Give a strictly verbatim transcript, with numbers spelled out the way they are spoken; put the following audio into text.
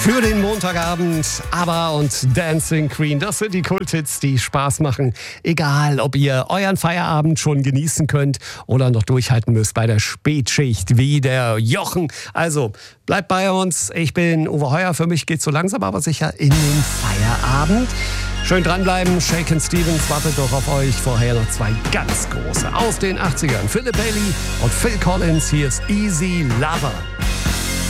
Für den Montagabend ABBA und Dancing Queen, das sind die Kulthits, die Spaß machen. Egal, ob ihr euren Feierabend schon genießen könnt oder noch durchhalten müsst bei der Spätschicht wie der Jochen. Also bleibt bei uns, ich bin Uwe Heuer, für mich geht's so langsam aber sicher in den Feierabend. Schön dranbleiben, Shakin' Stevens wartet doch auf euch. Vorher noch zwei ganz große aus den achtzigern. Philip Bailey und Phil Collins, hier ist Easy Lover.